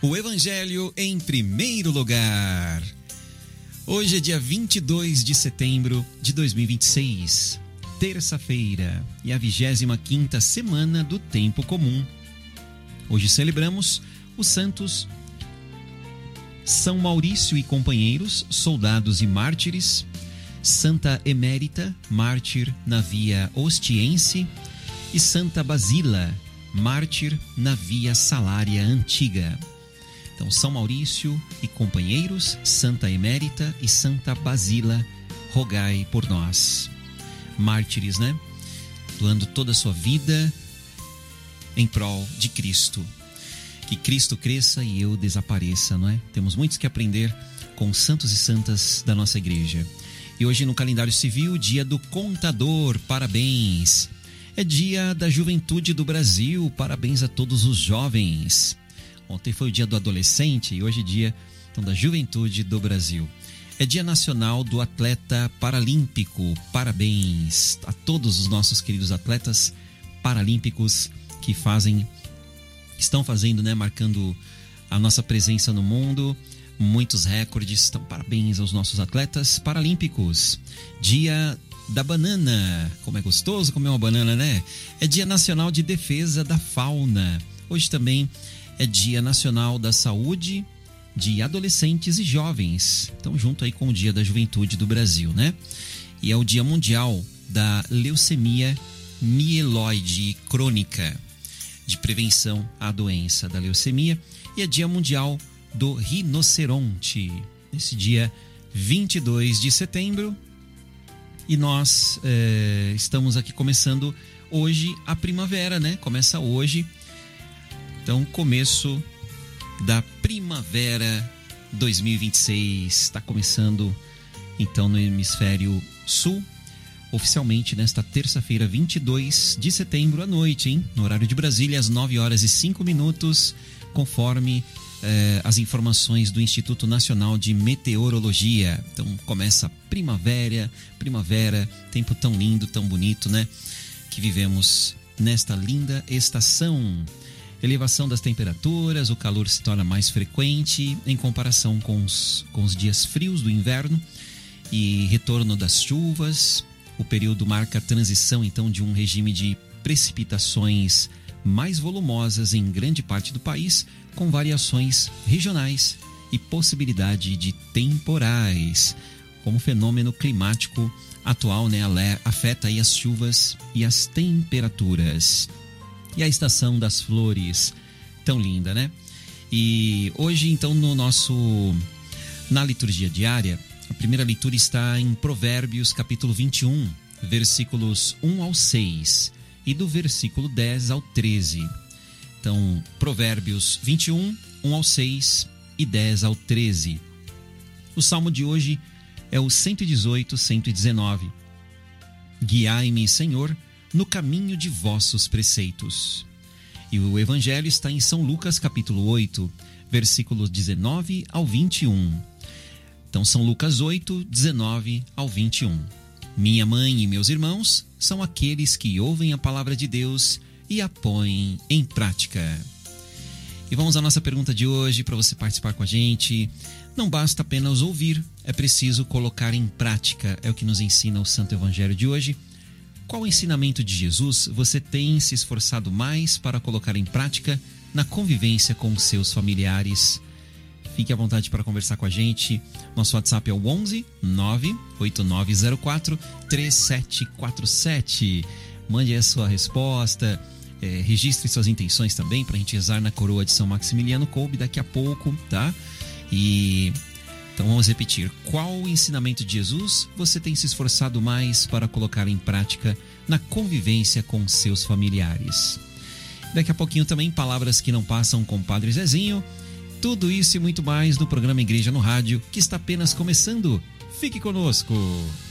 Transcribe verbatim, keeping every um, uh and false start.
O Evangelho em primeiro lugar. Hoje é dia vinte e dois de setembro de dois mil e vinte e seis, terça-feira, e a vigésima quinta semana do tempo comum. Hoje celebramos os santos São Maurício e companheiros, soldados e mártires, Santa Emérita, mártir na via Ostiense, e Santa Basíla, mártir na via Salária Antiga. Então, São Maurício e companheiros, Santa Emérita e Santa Basíla, rogai por nós. Mártires, né? Doando toda a sua vida em prol de Cristo. Que Cristo cresça e eu desapareça, não é? Temos muitos que aprender com os santos e santas da nossa igreja. E hoje no calendário civil, dia do contador, parabéns. É dia da juventude do Brasil, parabéns a todos os jovens. Ontem foi o dia do adolescente e hoje é dia então, da juventude do Brasil. É dia nacional do atleta paralímpico. Parabéns a todos os nossos queridos atletas paralímpicos que fazem, estão fazendo, né, marcando a nossa presença no mundo, muitos recordes. Então, parabéns aos nossos atletas paralímpicos. Dia da banana. Como é gostoso comer uma banana, né? É dia nacional de defesa da fauna. Hoje também é dia nacional da saúde de adolescentes e jovens. Então, junto aí com o dia da juventude do Brasil, né? E é o dia mundial da leucemia mieloide crônica, de prevenção à doença da leucemia. E é dia mundial do rinoceronte, nesse dia vinte e dois de setembro. E nós é, estamos aqui começando hoje a primavera, né? Começa hoje. Então, começo da primavera dois mil e vinte e seis está começando então no hemisfério sul, oficialmente nesta terça-feira, vinte e dois de setembro à noite, hein? No horário de Brasília, às nove horas e cinco minutos, conforme eh, as informações do Instituto Nacional de Meteorologia. Então, começa a primavera, primavera, tempo tão lindo, tão bonito, né? Que vivemos nesta linda estação. Elevação das temperaturas, o calor se torna mais frequente em comparação com os, com os dias frios do inverno e retorno das chuvas. O período marca a transição, então, de um regime de precipitações mais volumosas em grande parte do país, com variações regionais e possibilidade de temporais. Como o fenômeno climático atual, né, afeta aí as chuvas e as temperaturas. E a estação das flores, tão linda, né? E hoje, então, no nosso, na liturgia diária, a primeira leitura está em Provérbios, capítulo vinte e um, versículos um ao seis, e do versículo dez ao treze. Então, Provérbios vinte e um, um ao seis e dez ao treze. O salmo de hoje é o cento e dezoito, cento e dezenove. Guiai-me, Senhor, no caminho de vossos preceitos. E o evangelho está em São Lucas, capítulo oito, versículos dezenove ao vinte e um. Então, São Lucas oito, dezenove ao vinte e um. Minha mãe e meus irmãos são aqueles que ouvem a palavra de Deus e a põem em prática. E vamos à nossa pergunta de hoje, para você participar com a gente. Não basta apenas ouvir, é preciso colocar em prática. É o que nos ensina o Santo Evangelho de hoje. Qual ensinamento de Jesus você tem se esforçado mais para colocar em prática na convivência com seus familiares? Fique à vontade para conversar com a gente. Nosso WhatsApp é o onze, nove oito nove zero quatro, três sete quatro sete. Mande a sua resposta, é, registre suas intenções também para a gente rezar na coroa de São Maximiliano Kolbe daqui a pouco, tá? E então vamos repetir. Qual o ensinamento de Jesus você tem se esforçado mais para colocar em prática na convivência com seus familiares? Daqui a pouquinho também palavras que não passam com o Padre Zezinho. Tudo isso e muito mais no programa Igreja no Rádio, que está apenas começando. Fique conosco!